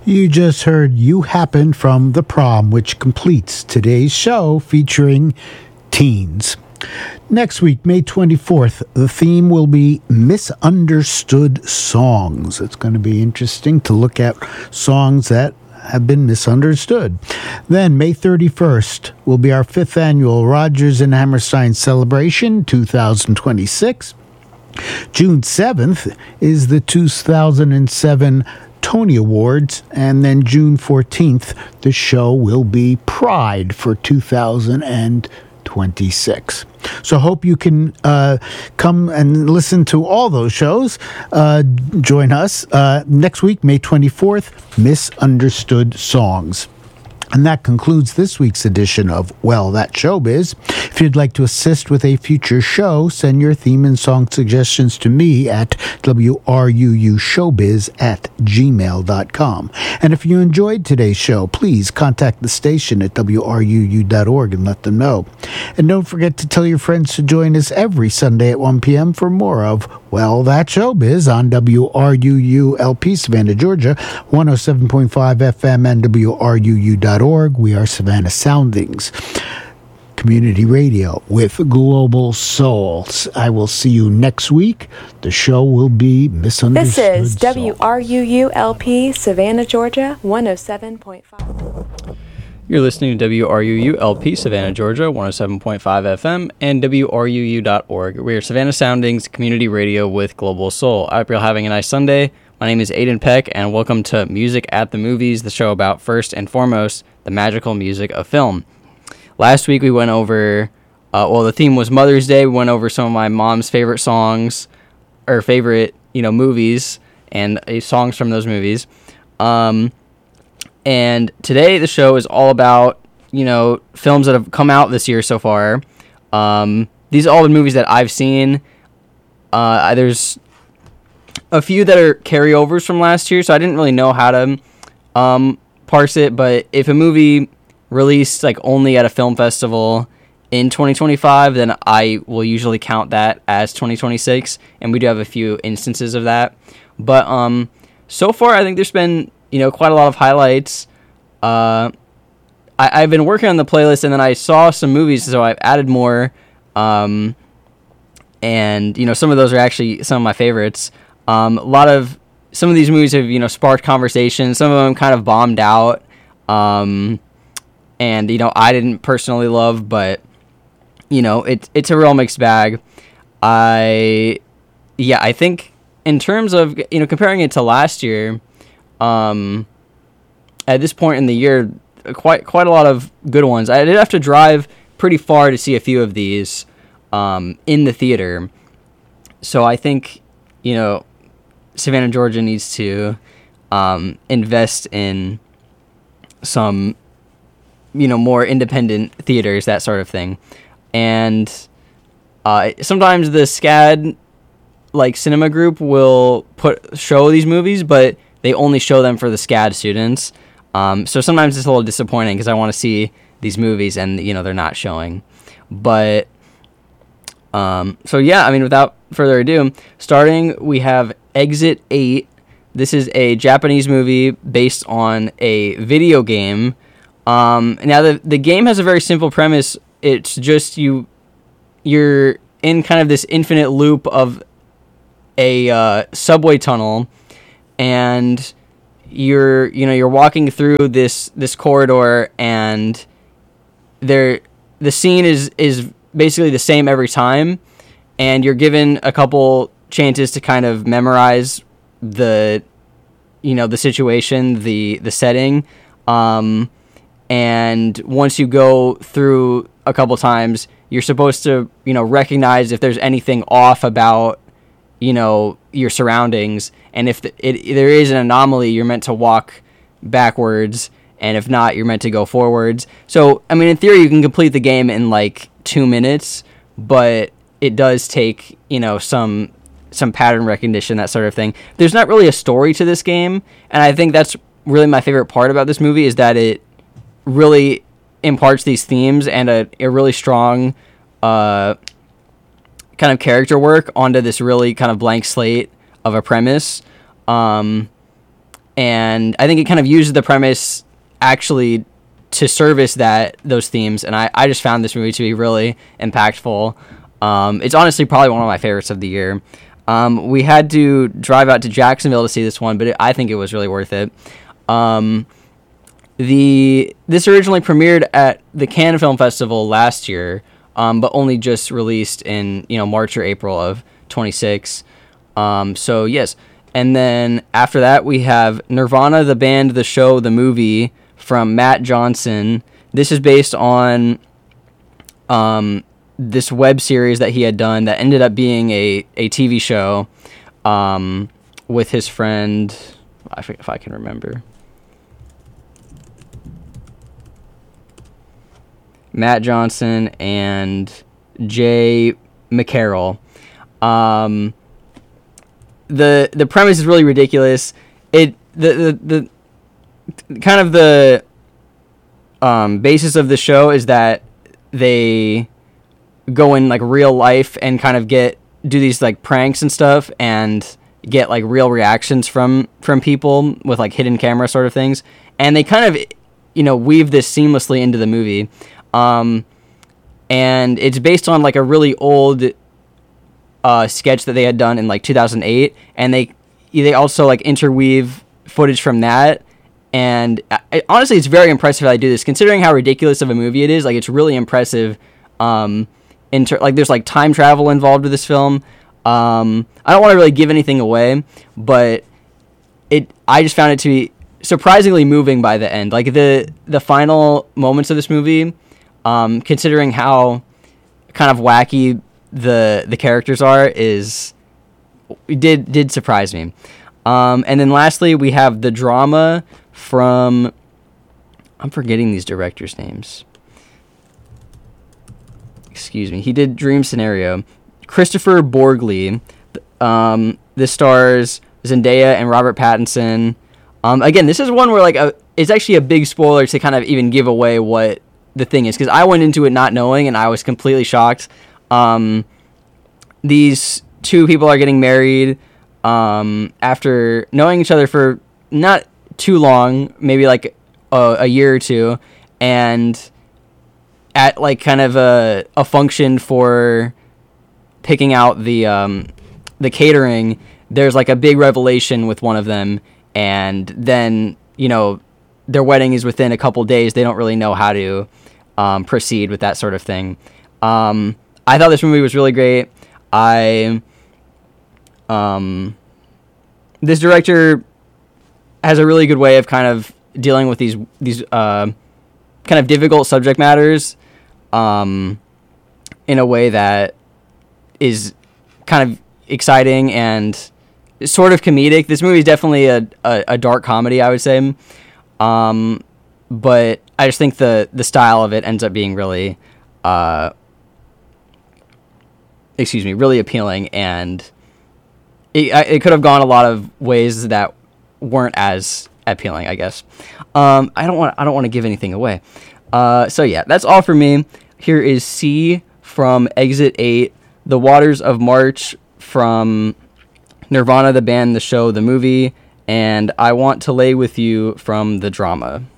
You just heard You Happened from The Prom, which completes today's show featuring teens. Next week, May 24th, the theme will be Misunderstood Songs. It's going to be interesting to look at songs that have been misunderstood. Then, May 31st will be our 5th annual Rodgers and Hammerstein Celebration 2026. June 7th is the 2007 Tony Awards, and then June 14th, the show will be Pride for 2026. So hope you can come and listen to all those shows. Join us next week, May 24th, Misunderstood Songs. And that concludes this week's edition of Well, That's Showbiz. If you'd like to assist with a future show, send your theme and song suggestions to me at wruushowbiz@gmail.com. And if you enjoyed today's show, please contact the station at wruu.org and let them know. And don't forget to tell your friends to join us every Sunday at 1 p.m. for more of Well, That's Showbiz on WRUU-LP Savannah, Georgia, 107.5 FM and WRUU.org. We are Savannah Soundings, community radio with global souls. I will see you next week. The show will be Misunderstood. This is WRUU-LP Savannah, Georgia, 107.5. You're listening to WRUU-LP Savannah, Georgia, 107.5 FM and WRUU.org. We are Savannah Soundings, community radio with global soul. I hope you're having a nice Sunday. My name is Aiden Peck, and welcome to Music at the Movies, the show about, first and foremost, the magical music of film. Last week we went over, the theme was Mother's Day. We went over some of my mom's favorite songs, or favorite, movies, and songs from those movies. And today the show is all about, films that have come out this year so far. These are all the movies that I've seen. There's a few that are carryovers from last year, so I didn't really know how to parse it, but if a movie released only at a film festival in 2025, then I will usually count that as 2026, and we do have a few instances of that. But so far, I think there's been quite a lot of highlights. I've been working on the playlist, and then I saw some movies, so I've added more, and some of those are actually some of my favorites. Some of these movies have, sparked conversation. Some of them kind of bombed out. And, I didn't personally love, but, it's a real mixed bag. I think in terms of, comparing it to last year, at this point in the year, quite a lot of good ones. I did have to drive pretty far to see a few of these, in the theater. So I think, Savannah, Georgia needs to invest in some, more independent theaters, that sort of thing. And sometimes the SCAD, cinema group will show these movies, but they only show them for the SCAD students. So sometimes it's a little disappointing because I want to see these movies and, they're not showing. But, without further ado, starting, we have Exit 8. This is a Japanese movie based on a video game. Now, the game has a very simple premise. It's just you're in kind of this infinite loop of a subway tunnel, and you're walking through this corridor, and the scene is basically the same every time, and you're given a couple chances to kind of memorize the situation, the setting, and once you go through a couple times, you're supposed to recognize if there's anything off about your surroundings, and if there is an anomaly, you're meant to walk backwards, and if not, you're meant to go forwards. So in theory you can complete the game in 2 minutes, but it does take some pattern recognition, that sort of thing. There's not really a story to this game, and I think that's really my favorite part about this movie, is that it really imparts these themes and a really strong kind of character work onto this really kind of blank slate of a premise. and I think it kind of uses the premise actually to service those themes, and I just found this movie to be really impactful. It's honestly probably one of my favorites of the year. We had to drive out to Jacksonville to see this one, but I think it was really worth it. This originally premiered at the Cannes Film Festival last year, but only just released in March or April of 26. So yes, and then after that we have Nirvana, the band, the show, the movie from Matt Johnson. This is based on this web series that he had done that ended up being a TV show with his friend. I forget if I can remember. Matt Johnson and Jay McCarroll. The premise is really ridiculous. The kind of the basis of the show is that they go in like real life and kind of do these like pranks and stuff and get like real reactions from people with like hidden camera sort of things, and they kind of weave this seamlessly into the movie. And it's based on like a really old sketch that they had done in like 2008, and they also like interweave footage from that. And honestly, it's very impressive how they do this, considering how ridiculous of a movie it is. Like, it's really impressive. There's like time travel involved with this film. I don't want to really give anything away, but I just found it to be surprisingly moving by the end. Like the final moments of this movie, considering how kind of wacky the characters are, did surprise me. And then lastly, we have the drama from, I'm forgetting these directors' names. Excuse me. He did Dream Scenario. Christopher Borgli. This stars Zendaya and Robert Pattinson. Again, this is one where it's actually a big spoiler to kind of even give away what the thing is, because I went into it not knowing, and I was completely shocked. These two people are getting married after knowing each other for not too long, maybe like a year or two, and at like kind of a function for picking out the catering, there's like a big revelation with one of them, and then their wedding is within a couple days. They don't really know how to proceed with that sort of thing. I thought this movie was really great. This director has a really good way of kind of dealing with these kind of difficult subject matters in a way that is kind of exciting and sort of comedic. This movie is definitely a dark comedy, I would say. But I just think the style of it ends up being really really appealing, and it could have gone a lot of ways that weren't as appealing, I guess. I don't want to give anything away. So yeah, that's all for me. Here is C from Exit 8, The Waters of March from Nirvana, the band, the show, the movie, and I Want to Lay With You from the drama.